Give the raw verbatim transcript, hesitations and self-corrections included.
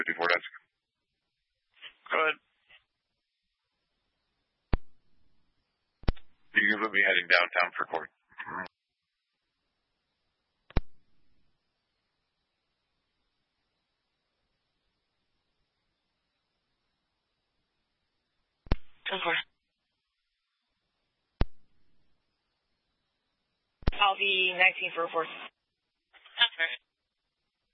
fifty-four, that's... Go ahead. You can put me heading downtown for court. ten four. I'll be nineteen for report. That's right.